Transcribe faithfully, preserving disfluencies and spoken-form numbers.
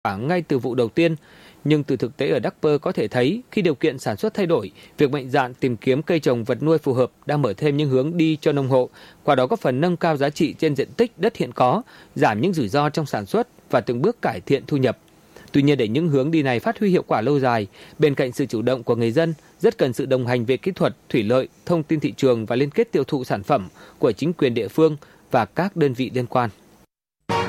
quả ngay từ vụ đầu tiên. Nhưng từ thực tế ở Đắc Pơ có thể thấy khi điều kiện sản xuất thay đổi, việc mạnh dạn tìm kiếm cây trồng vật nuôi phù hợp đang mở thêm những hướng đi cho nông hộ, qua đó góp phần nâng cao giá trị trên diện tích đất hiện có, giảm những rủi ro trong sản xuất và từng bước cải thiện thu nhập. Tuy nhiên, để những hướng đi này phát huy hiệu quả lâu dài, bên cạnh sự chủ động của người dân, rất cần sự đồng hành về kỹ thuật, thủy lợi, thông tin thị trường và liên kết tiêu thụ sản phẩm của chính quyền địa phương và các đơn vị liên quan.